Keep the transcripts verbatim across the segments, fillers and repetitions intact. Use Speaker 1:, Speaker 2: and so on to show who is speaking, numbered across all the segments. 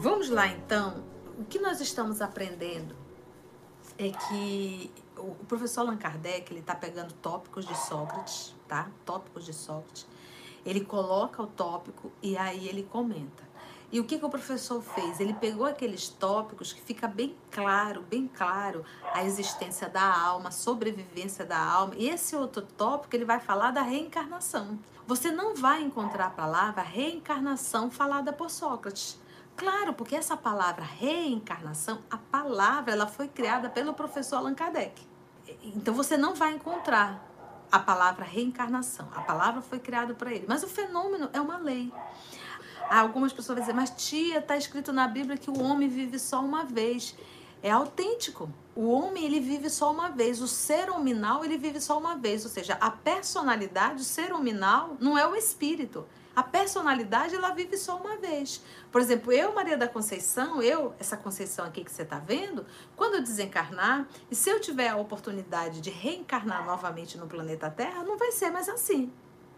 Speaker 1: Vamos lá então. O que nós estamos aprendendo é que o professor Allan Kardec, ele está pegando tópicos de Sócrates, tá? Tópicos de Sócrates. Ele coloca o tópico e aí ele comenta. E o que, que o professor fez? Ele pegou aqueles tópicos que fica bem claro, bem claro a existência da alma, a sobrevivência da alma. E esse outro tópico, ele vai falar da reencarnação. Você não vai encontrar a palavra reencarnação falada por Sócrates. Claro, porque essa palavra reencarnação, a palavra, ela foi criada pelo professor Allan Kardec. Então você não vai encontrar a palavra reencarnação. A palavra foi criada para ele. Mas o fenômeno é uma lei. Algumas pessoas vão dizer, mas tia, está escrito na Bíblia que o homem vive só uma vez. É autêntico. O homem, ele vive só uma vez. O ser hominal, ele vive só uma vez. Ou seja, a personalidade, o ser hominal, não é o espírito. A personalidade, ela vive só uma vez. Por exemplo, eu, Maria da Conceição, eu, essa Conceição aqui que você está vendo, quando eu desencarnar, e se eu tiver a oportunidade de reencarnar novamente no planeta Terra, não vai ser mais assim.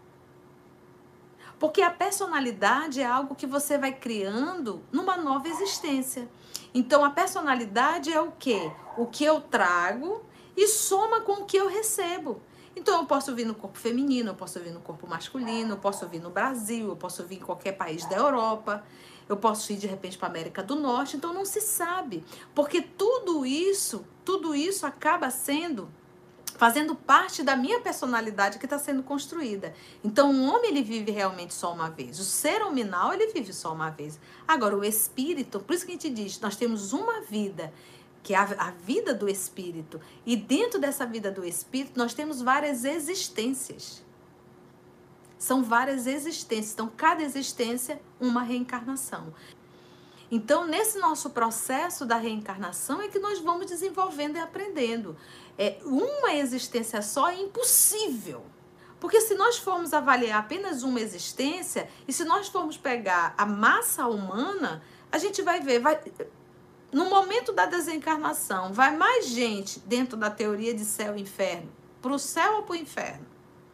Speaker 1: Porque a personalidade é algo que você vai criando numa nova existência. Então, a personalidade é o quê? O que eu trago e soma com o que eu recebo. Então, eu posso vir no corpo feminino, eu posso vir no corpo masculino, eu posso vir no Brasil, eu posso vir em qualquer país da Europa, eu posso ir, de repente, para a América do Norte. Então, não se sabe. Porque tudo isso, tudo isso acaba sendo... fazendo parte da minha personalidade que está sendo construída. Então, o homem, ele vive realmente só uma vez. O ser hominal, ele vive só uma vez. Agora, o espírito, por isso que a gente diz, nós temos uma vida, que é a, a vida do espírito. E dentro dessa vida do espírito, nós temos várias existências. São várias existências. Então, cada existência, uma reencarnação. Então, nesse nosso processo da reencarnação é que nós vamos desenvolvendo e aprendendo. É, uma existência só é impossível. Porque se nós formos avaliar apenas uma existência, e se nós formos pegar a massa humana, a gente vai ver, vai, no momento da desencarnação, vai mais gente dentro da teoria de céu e inferno, para o céu ou para o inferno?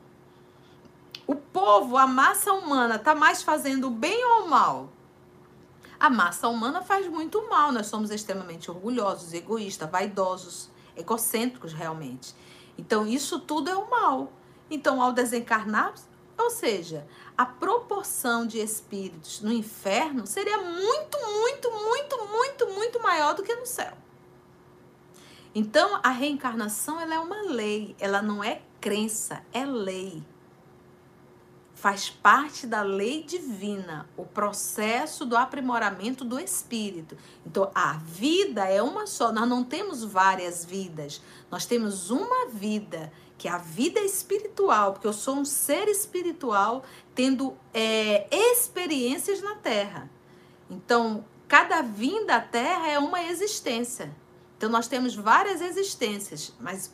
Speaker 1: O povo, a massa humana, está mais fazendo bem ou mal? A massa humana faz muito mal, nós somos extremamente orgulhosos, egoístas, vaidosos, egocêntricos realmente. Então isso tudo é o mal. Então ao desencarnar, ou seja, a proporção de espíritos no inferno seria muito, muito, muito, muito, muito maior do que no céu. Então a reencarnação, ela é uma lei, ela não é crença, é lei. Faz parte da lei divina, o processo do aprimoramento do espírito. Então, a vida é uma só, nós não temos várias vidas, nós temos uma vida, que é a vida espiritual, porque eu sou um ser espiritual tendo é, experiências na Terra. Então, cada vinda à Terra é uma existência. Então, nós temos várias existências, mas